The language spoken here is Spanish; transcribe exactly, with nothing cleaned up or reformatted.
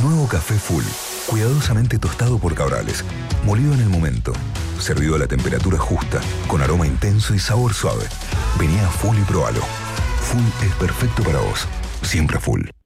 Nuevo café Full, cuidadosamente tostado por Cabrales, molido en el momento, servido a la temperatura justa, con aroma intenso y sabor suave. Vení a Full y probalo. Full es perfecto para vos, siempre Full.